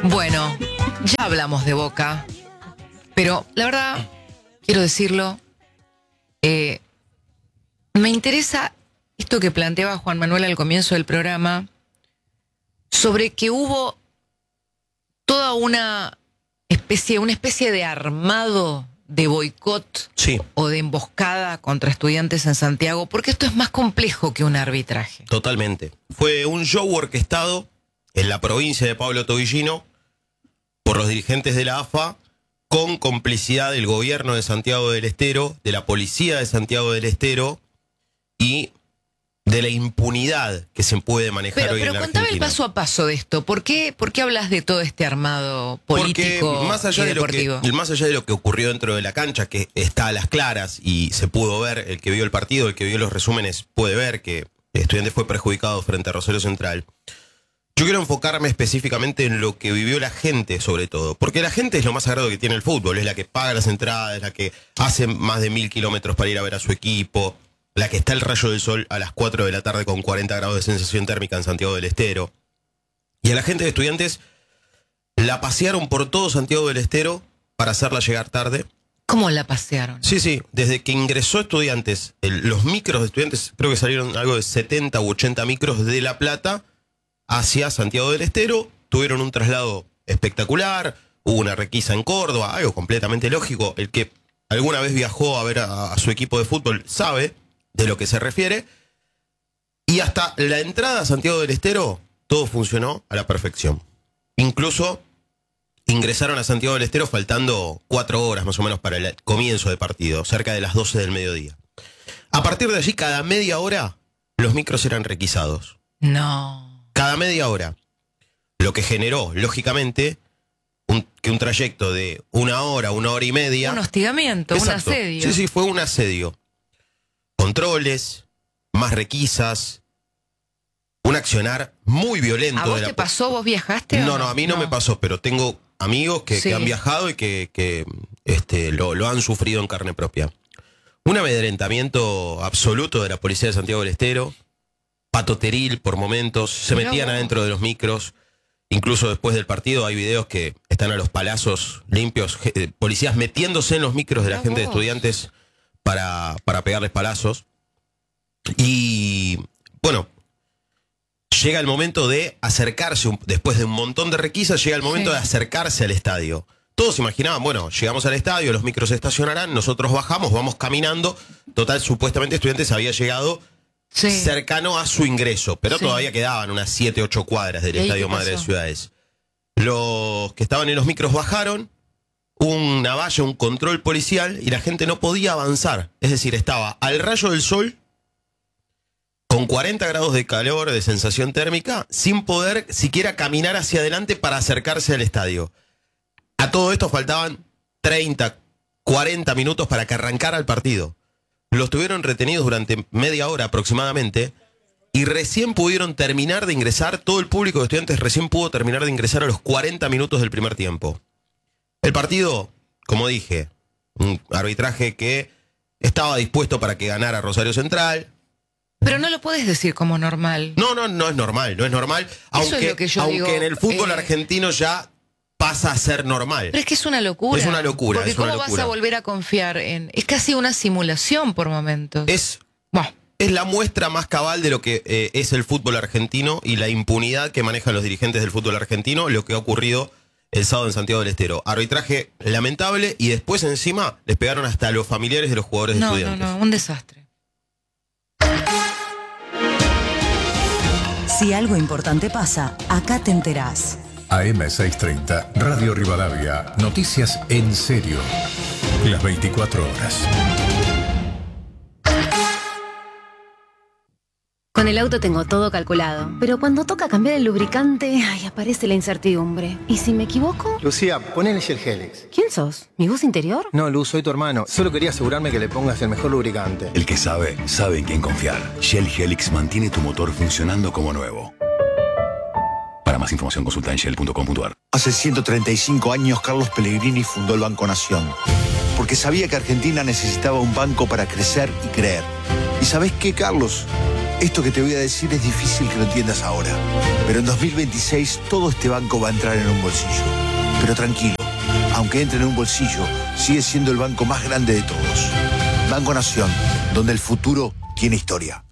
Bueno, ya hablamos de Boca, pero la verdad, quiero decirlo, me interesa esto que planteaba Juan Manuel al comienzo del programa, sobre que hubo toda una especie de armado de boicot, sí, o de emboscada contra estudiantes en Santiago, porque esto es más complejo que un arbitraje. Totalmente. Fue un show orquestado en la provincia de Pablo Tobillino por los dirigentes de la AFA, con complicidad del gobierno de Santiago del Estero, de la policía de Santiago del Estero y de la impunidad que se puede manejar hoy en la Argentina. Pero contame el paso a paso de esto. ¿Por qué hablas de todo este armado político? Porque más allá y deportivo? más allá de lo que ocurrió dentro de la cancha, que está a las claras y se pudo ver, el que vio el partido, el que vio los resúmenes, puede ver que Estudiantes fue perjudicado frente a Rosario Central. Yo quiero enfocarme específicamente en lo que vivió la gente, sobre todo. Porque la gente es lo más sagrado que tiene el fútbol. Es la que paga las entradas, es la que hace más de 1000 kilómetros para ir a ver a su equipo, la que está el rayo del sol a las 4 de la tarde con 40 grados de sensación térmica en Santiago del Estero. Y a la gente de Estudiantes la pasearon por todo Santiago del Estero para hacerla llegar tarde. ¿Cómo la pasearon? Sí. Desde que ingresó Estudiantes, los micros de Estudiantes, creo que salieron algo de 70 u 80 micros de La Plata hacia Santiago del Estero. Tuvieron un traslado espectacular, hubo una requisa en Córdoba, algo completamente lógico. El que alguna vez viajó a ver a su equipo de fútbol sabe de lo que se refiere. Y hasta la entrada a Santiago del Estero, todo funcionó a la perfección. Incluso ingresaron a Santiago del Estero faltando 4 horas más o menos para el comienzo del partido, cerca de las 12 del mediodía. A partir de allí, cada media hora, los micros eran requisados. No. Cada media hora. Lo que generó, lógicamente, que un trayecto de 1 hora, 1 hora y media. Un hostigamiento, Exacto. un asedio. Sí, fue un asedio. Controles, más requisas, un accionar muy violento. ¿A vos te pasó? ¿Vos viajaste? No, a mí no me pasó, pero tengo amigos que han viajado y que lo han sufrido en carne propia. Un amedrentamiento absoluto de la policía de Santiago del Estero, patoteril por momentos, se metían adentro de los micros. Incluso después del partido hay videos que están a los palazos limpios, policías metiéndose en los micros de la gente de Estudiantes para pegarles palazos. Y bueno, llega el momento de acercarse, después de un montón de requisas, llega el momento de acercarse al estadio. Todos imaginaban, bueno, llegamos al estadio, los micros se estacionarán, nosotros bajamos, vamos caminando. Total, supuestamente Estudiantes había llegado cercano a su ingreso, pero todavía quedaban unas 7, 8 cuadras del Estadio Madre de Ciudades. Los que estaban en los micros bajaron, una valla, un control policial, y la gente no podía avanzar. Es decir, estaba al rayo del sol, con 40 grados de calor, de sensación térmica, sin poder siquiera caminar hacia adelante para acercarse al estadio. A todo esto faltaban 30, 40 minutos para que arrancara el partido. Los tuvieron retenidos durante media hora aproximadamente y recién pudieron terminar de ingresar, todo el público de Estudiantes recién pudo terminar de ingresar a los 40 minutos del primer tiempo. El partido, como dije, un arbitraje que estaba dispuesto para que ganara Rosario Central. Pero no lo puedes decir como normal. No es normal, aunque en el fútbol argentino ya pasa a ser normal. Pero es que es una locura. Es una locura. Porque ¿cómo vas a volver a confiar en...? Es casi una simulación por momentos. Es la muestra más cabal de lo que es el fútbol argentino y la impunidad que manejan los dirigentes del fútbol argentino, lo que ha ocurrido el sábado en Santiago del Estero. Arbitraje lamentable y después encima les pegaron hasta a los familiares de los jugadores de Estudiantes. No, un desastre. Si algo importante pasa, acá te enterás. AM630, Radio Rivadavia, noticias en serio, las 24 horas. Con el auto tengo todo calculado, pero cuando toca cambiar el lubricante, aparece la incertidumbre. ¿Y si me equivoco? Lucía, ponele Shell Helix. ¿Quién sos? ¿Mi voz interior? No, Luz, soy tu hermano. Solo quería asegurarme que le pongas el mejor lubricante. El que sabe, sabe en quién confiar. Shell Helix mantiene tu motor funcionando como nuevo. Para más información consulta en shell.com.ar. Hace 135 años Carlos Pellegrini fundó el Banco Nación, porque sabía que Argentina necesitaba un banco para crecer y creer. ¿Y sabés qué, Carlos? Esto que te voy a decir es difícil que lo entiendas ahora, pero en 2026 todo este banco va a entrar en un bolsillo. Pero tranquilo, aunque entre en un bolsillo, sigue siendo el banco más grande de todos. Banco Nación, donde el futuro tiene historia.